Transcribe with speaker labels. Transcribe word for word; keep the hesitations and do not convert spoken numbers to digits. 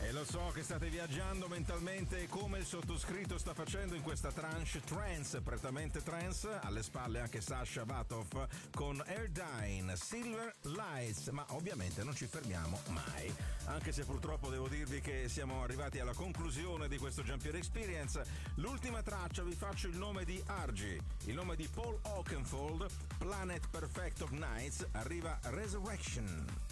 Speaker 1: E lo so che state viaggiando mentalmente come il sottoscritto sta facendo in questa tranche trance, prettamente trance, alle spalle anche Sasha Vatov con Airdyne, Silver Lights, ma ovviamente non ci fermiamo mai, anche se purtroppo devo dirvi che siamo arrivati alla conclusione di questo Giampiero Experience. L'ultima traccia, vi faccio il nome di Argy, il nome di Paul Oakenfold, Planet Perfect of Nights, arriva Resurrection.